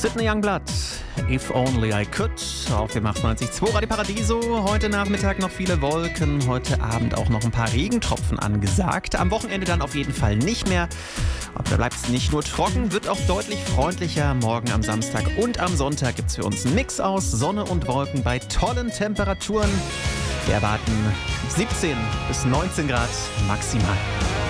Sydney Youngblood, If Only I Could, auf dem 98.2 Radio Paradiso. Heute Nachmittag noch viele Wolken, heute Abend auch noch ein paar Regentropfen angesagt. Am Wochenende dann auf jeden Fall nicht mehr. Aber da bleibt es nicht nur trocken, wird auch deutlich freundlicher. Morgen am Samstag und am Sonntag gibt es für uns einen Mix aus Sonne und Wolken bei tollen Temperaturen. Wir erwarten 17 bis 19 Grad maximal.